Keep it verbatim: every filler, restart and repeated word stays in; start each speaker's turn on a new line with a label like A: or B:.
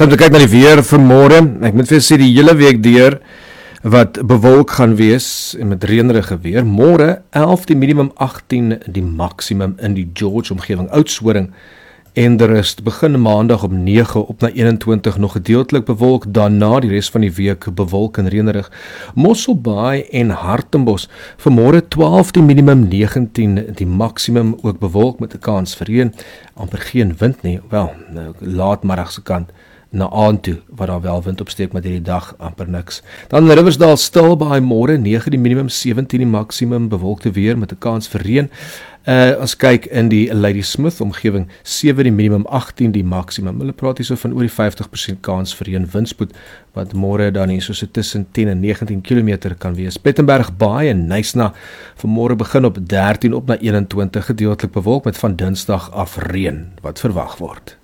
A: Dan moet ek kyk na die weer vir môre. Ek moet vir sê die hele week deur wat bewolk gaan wees en met reënerige weer. Môre elf die minimum, agtien die maksimum in die George omgewing. Oudtshoorn en de rust begin maandag om nege op na eenentwintig nog gedeeltelik bewolk, daarna die res van die week bewolk en reënerig. Mosselbaai en Hartenbos vanmôre twaalf die minimum, negentien die maksimum, ook bewolk met 'n kans vir reën, amper geen wind nie, wel, laatmiddagse kant na aand toe, wat daar wel wind opsteek, maar hierdie dag amper niks. Dan Riversdal Stilbaai môre nege die minimum, sewentien die maksimum, bewolkte weer met 'n kans vir reën. Uh, ons kyk in die Ladysmith omgewing, sewe die minimum, agtien die maksimum. Hulle praat hier so van oor die vyftig persent kans vir reën, windspoed wat môre dan hier so so tussen tien en negentien kilometer kan wees. Plettenberg Baai en Knysna vanmôre begin op dertien op na eenentwintig, gedeeltelik bewolk met van Dinsdag af reën wat verwag word.